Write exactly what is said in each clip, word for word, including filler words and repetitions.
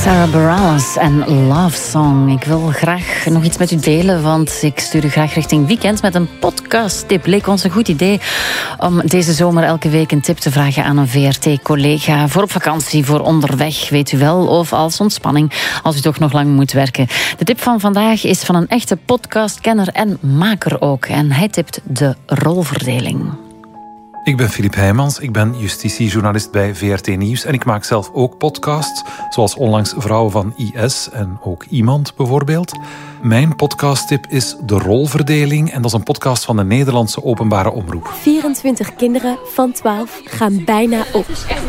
Sarah Bareilles en Love Song. Ik wil graag nog iets met u delen, want ik stuur u graag richting weekend met een podcast-tip. Leek ons een goed idee om deze zomer elke week een tip te vragen aan een V R T-collega. Voor op vakantie, voor onderweg, weet u wel, of als ontspanning, als u toch nog lang moet werken. De tip van vandaag is van een echte podcastkenner en maker ook. En hij tipt de rolverdeling. Ik ben Filip Heijmans, ik ben justitiejournalist bij V R T Nieuws en ik maak zelf ook podcasts, zoals onlangs Vrouwen van I S en ook Iemand bijvoorbeeld. Mijn podcasttip is De Rolverdeling en dat is een podcast van de Nederlandse Openbare Omroep. vierentwintig kinderen van twaalf gaan bijna op.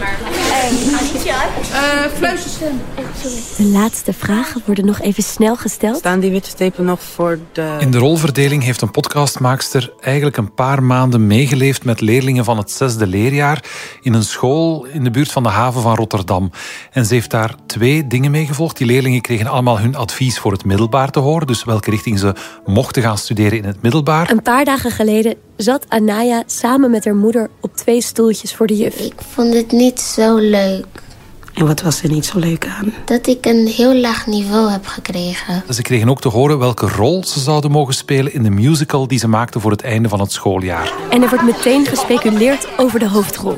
Uh, fluisteren. De laatste vragen worden nog even snel gesteld. Staan die witte strepen nog voor de... In De Rolverdeling heeft een podcastmaakster eigenlijk een paar maanden meegeleefd met leerlingen van het zesde leerjaar in een school in de buurt van de haven van Rotterdam. En ze heeft daar twee dingen mee gevolgd. Die leerlingen kregen allemaal hun advies voor het middelbaar te horen, dus welke richting ze mochten gaan studeren in het middelbaar. Een paar dagen geleden zat Anaya samen met haar moeder op twee stoeltjes voor de juf. Ik vond het niet zo leuk. En wat was er niet zo leuk aan? Dat ik een heel laag niveau heb gekregen. Ze kregen ook te horen welke rol ze zouden mogen spelen in de musical die ze maakten voor het einde van het schooljaar. En er wordt meteen gespeculeerd over de hoofdrol.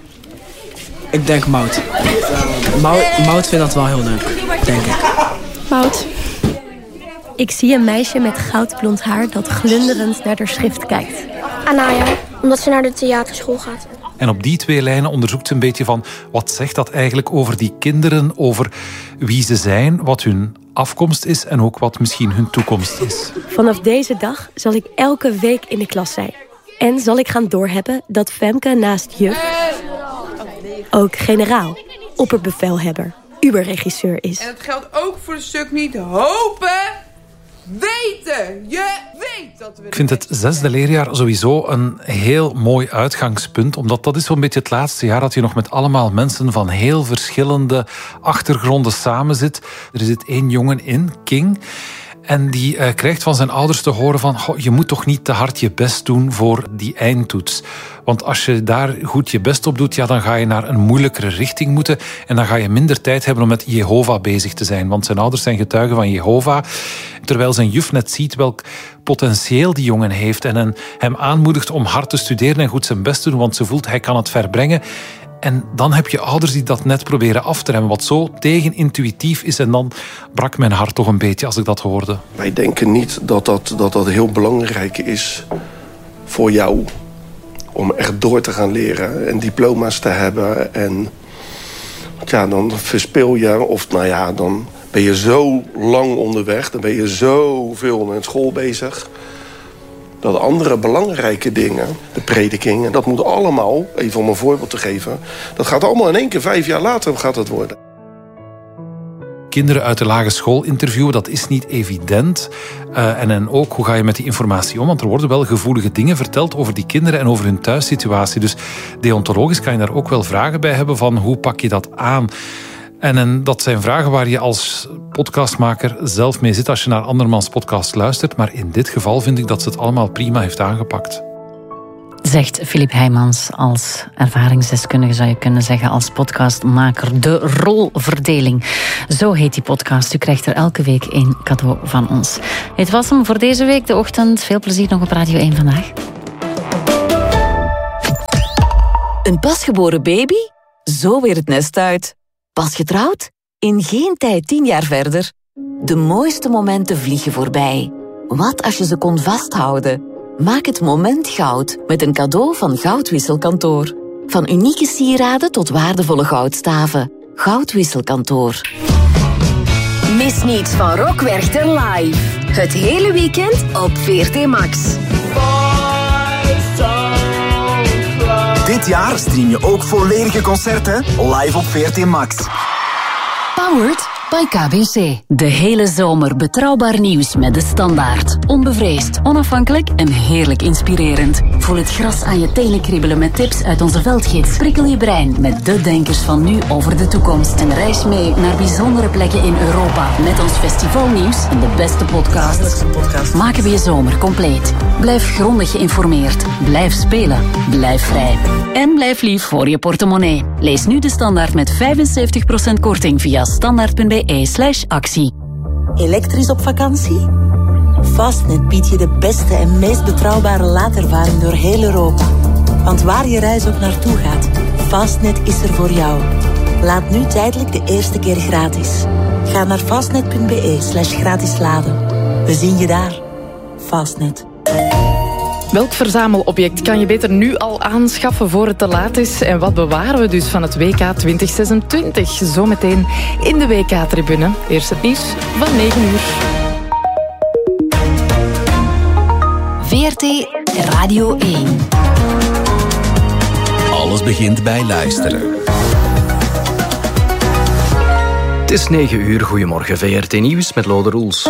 Ik denk Mout. Mout, Mout vindt dat wel heel leuk, denk ik. Mout. Ik zie een meisje met goudblond haar dat glunderend naar haar schrift kijkt. Anaya, omdat ze naar de theaterschool gaat. En op die twee lijnen onderzoekt ze een beetje van wat zegt dat eigenlijk over die kinderen, over wie ze zijn, wat hun afkomst is en ook wat misschien hun toekomst is. Vanaf deze dag zal ik elke week in de klas zijn. En zal ik gaan doorhebben dat Femke naast juf ook generaal, opperbevelhebber, uberregisseur is. En dat geldt ook voor het stuk niet hopen, weten. Je weet dat we... Ik vind het zesde leerjaar sowieso een heel mooi uitgangspunt, omdat dat is zo'n beetje het laatste jaar dat je nog met allemaal mensen van heel verschillende achtergronden samenzit. Er zit één jongen in, King, en die uh, krijgt van zijn ouders te horen van goh, je moet toch niet te hard je best doen voor die eindtoets. Want als je daar goed je best op doet, ja, dan ga je naar een moeilijkere richting moeten en dan ga je minder tijd hebben om met Jehovah bezig te zijn. Want zijn ouders zijn getuigen van Jehovah. Terwijl zijn juf net ziet welk potentieel die jongen heeft en hem aanmoedigt om hard te studeren en goed zijn best te doen, want ze voelt hij kan het ver brengen. En dan heb je ouders die dat net proberen af te remmen, wat zo tegenintuïtief is. En dan brak mijn hart toch een beetje als ik dat hoorde. Wij denken niet dat dat, dat, dat heel belangrijk is voor jou om echt door te gaan leren en diploma's te hebben. En ja, dan verspil je, of nou ja, dan ben je zo lang onderweg, dan ben je zoveel met school bezig, dat andere belangrijke dingen, de prediking, en dat moet allemaal, even om een voorbeeld te geven, dat gaat allemaal in één keer vijf jaar later gaat het worden. Kinderen uit de lagere school interviewen, dat is niet evident. Uh, en, en ook, hoe ga je met die informatie om? Want er worden wel gevoelige dingen verteld over die kinderen en over hun thuissituatie. Dus deontologisch kan je daar ook wel vragen bij hebben van hoe pak je dat aan? En, en dat zijn vragen waar je als podcastmaker zelf mee zit als je naar andermans podcast luistert. Maar in dit geval vind ik dat ze het allemaal prima heeft aangepakt. Zegt Filip Heijmans als ervaringsdeskundige, zou je kunnen zeggen, als podcastmaker. De Rolverdeling. Zo heet die podcast. U krijgt er elke week een cadeau van ons. Het was hem voor deze week, de ochtend. Veel plezier nog op Radio één vandaag. Een pasgeboren baby? Zo weer het nest uit. Pas getrouwd? In geen tijd tien jaar verder. De mooiste momenten vliegen voorbij. Wat als je ze kon vasthouden? Maak het moment goud met een cadeau van Goudwisselkantoor. Van unieke sieraden tot waardevolle goudstaven. Goudwisselkantoor. Mis niets van Rock Werchter live. Het hele weekend op V R T Max. Dit jaar stream je ook volledige concerten live op V R T Max. Powered by K B C. De hele zomer betrouwbaar nieuws met De Standaard. Onbevreesd, onafhankelijk en heerlijk inspirerend. Voel het gras aan je tenen kriebelen met tips uit onze veldgids. Prikkel je brein met de denkers van nu over de toekomst. En reis mee naar bijzondere plekken in Europa. Met ons festivalnieuws en de beste podcasts. Maken we je zomer compleet. Blijf grondig geïnformeerd. Blijf spelen. Blijf vrij. En blijf lief voor je portemonnee. Lees nu De Standaard met vijfenzeventig procent korting via standaard punt be. e slash actie. Elektrisch op vakantie? Fastnet biedt je de beste en meest betrouwbare laadervaring door heel Europa. Want waar je reis ook naartoe gaat, Fastnet is er voor jou. Laat nu tijdelijk de eerste keer gratis. Ga naar fastnet.be slash gratis laden. We zien je daar. Fastnet. Welk verzamelobject kan je beter nu al aanschaffen voor het te laat is? En wat bewaren we dus van het W K twintig zesentwintig? Zometeen in de W K-tribune. Eerst het nieuws van negen uur. V R T Radio één. Alles begint bij luisteren. Het is negen uur. Goedemorgen, V R T Nieuws met Lode Roels.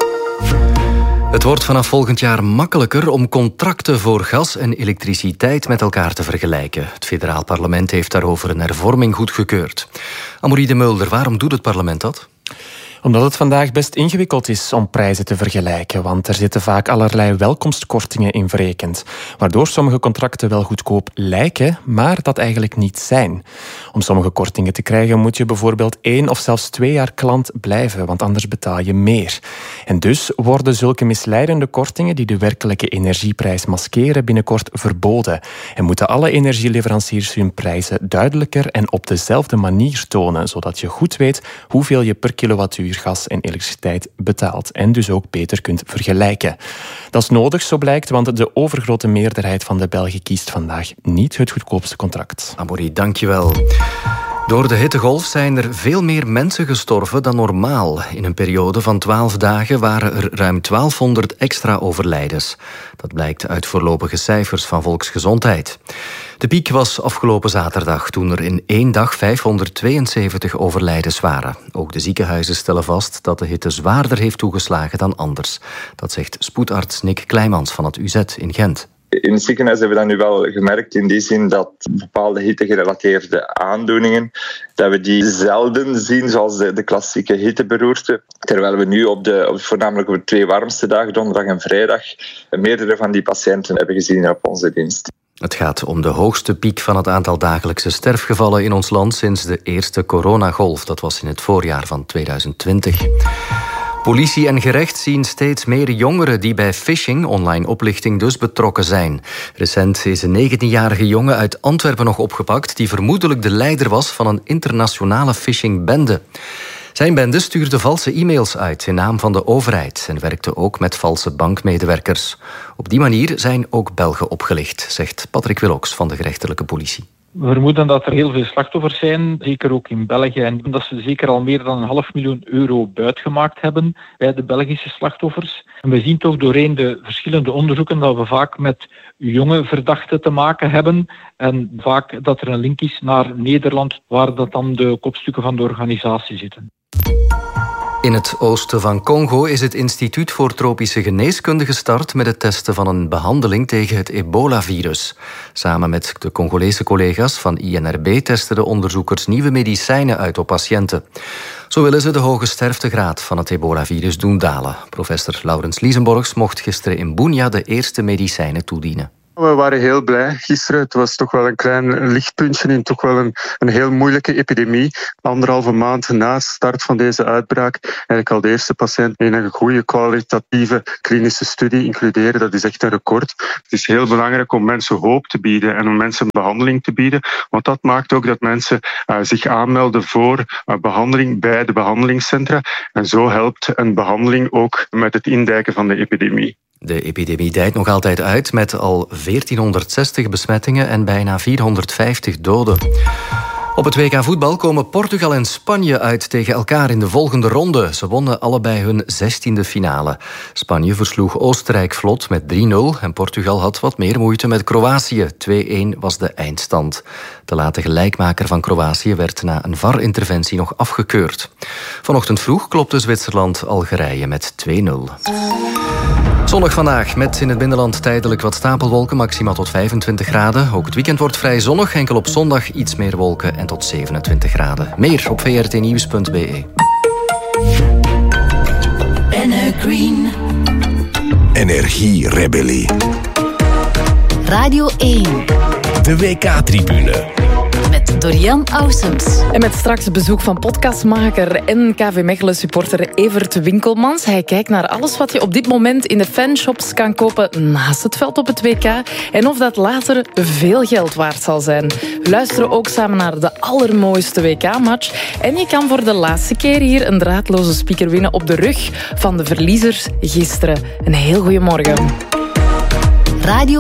Het wordt vanaf volgend jaar makkelijker om contracten voor gas en elektriciteit met elkaar te vergelijken. Het federaal parlement heeft daarover een hervorming goedgekeurd. Amorie de Mulder, waarom doet het parlement dat? Omdat het vandaag best ingewikkeld is om prijzen te vergelijken, want er zitten vaak allerlei welkomstkortingen in verrekend, waardoor sommige contracten wel goedkoop lijken, maar dat eigenlijk niet zijn. Om sommige kortingen te krijgen moet je bijvoorbeeld één of zelfs twee jaar klant blijven, want anders betaal je meer. En dus worden zulke misleidende kortingen die de werkelijke energieprijs maskeren binnenkort verboden. En moeten alle energieleveranciers hun prijzen duidelijker en op dezelfde manier tonen, zodat je goed weet hoeveel je per kilowattuur gas en elektriciteit betaalt en dus ook beter kunt vergelijken. Dat is nodig, zo blijkt, want de overgrote meerderheid van de Belgen kiest vandaag niet het goedkoopste contract. Amorie, dankjewel. Door de hittegolf zijn er veel meer mensen gestorven dan normaal. In een periode van twaalf dagen waren er ruim twaalfhonderd extra overlijdens. Dat blijkt uit voorlopige cijfers van Volksgezondheid. De piek was afgelopen zaterdag, toen er in één dag vijfhonderdtweeënzeventig overlijdens waren. Ook de ziekenhuizen stellen vast dat de hitte zwaarder heeft toegeslagen dan anders. Dat zegt spoedarts Nick Kleijmans van het U Z in Gent. In het ziekenhuis hebben we dat nu wel gemerkt, in die zin dat bepaalde hittegerelateerde aandoeningen, dat we die zelden zien, zoals de, de klassieke hitteberoerte. Terwijl we nu op de, op, voornamelijk op de twee warmste dagen, donderdag en vrijdag, meerdere van die patiënten hebben gezien op onze dienst. Het gaat om de hoogste piek van het aantal dagelijkse sterfgevallen in ons land sinds de eerste coronagolf. Dat was in het voorjaar van tweeduizend twintig. Politie en gerecht zien steeds meer jongeren die bij phishing, online oplichting dus, betrokken zijn. Recent is een negentienjarige jongen uit Antwerpen nog opgepakt die vermoedelijk de leider was van een internationale phishingbende. Zijn bende stuurde valse e-mails uit in naam van de overheid en werkte ook met valse bankmedewerkers. Op die manier zijn ook Belgen opgelicht, zegt Patrick Willox van de gerechtelijke politie. We vermoeden dat er heel veel slachtoffers zijn, zeker ook in België. En dat ze zeker al meer dan een half miljoen euro buitgemaakt hebben bij de Belgische slachtoffers. En we zien toch doorheen de verschillende onderzoeken dat we vaak met jonge verdachten te maken hebben. En vaak dat er een link is naar Nederland, waar dat dan de kopstukken van de organisatie zitten. In het oosten van Congo is het Instituut voor Tropische Geneeskunde gestart met het testen van een behandeling tegen het ebola-virus. Samen met de Congolese collega's van I N R B testen de onderzoekers nieuwe medicijnen uit op patiënten. Zo willen ze de hoge sterftegraad van het ebola-virus doen dalen. Professor Laurens Liesenborgs mocht gisteren in Bunia de eerste medicijnen toedienen. We waren heel blij gisteren. Het was toch wel een klein lichtpuntje in toch wel een, een heel moeilijke epidemie. Anderhalve maand na start van deze uitbraak eigenlijk al de eerste patiënt in een goede kwalitatieve klinische studie includeren. Dat is echt een record. Het is heel belangrijk om mensen hoop te bieden en om mensen behandeling te bieden. Want dat maakt ook dat mensen uh, zich aanmelden voor uh, behandeling bij de behandelingscentra. En zo helpt een behandeling ook met het indijken van de epidemie. De epidemie dijt nog altijd uit met al veertienhonderdzestig besmettingen en bijna vierhonderdvijftig doden. Op het W K voetbal komen Portugal en Spanje uit tegen elkaar in de volgende ronde. Ze wonnen allebei hun zestiende finale. Spanje versloeg Oostenrijk vlot met drie nul en Portugal had wat meer moeite met Kroatië. twee-een was de eindstand. De late gelijkmaker van Kroatië werd na een V A R-interventie nog afgekeurd. Vanochtend vroeg klopte Zwitserland Algerije met twee nul. Zonnig vandaag, met in het binnenland tijdelijk wat stapelwolken, maximaal tot vijfentwintig graden. Ook het weekend wordt vrij zonnig, enkel op zondag iets meer wolken en tot zevenentwintig graden. Meer op v r t nieuws punt b e. Green. Energierebellie. Radio één. De W K-tribune. Met door Jan Ausums. En met straks bezoek van podcastmaker en K V Mechelen supporter Evert Winkelmans. Hij kijkt naar alles wat je op dit moment in de fanshops kan kopen naast het veld op het W K. En of dat later veel geld waard zal zijn. We luisteren ook samen naar de allermooiste W K-match. En je kan voor de laatste keer hier een draadloze speaker winnen op de rug van de verliezers gisteren. Een heel goede morgen. Radio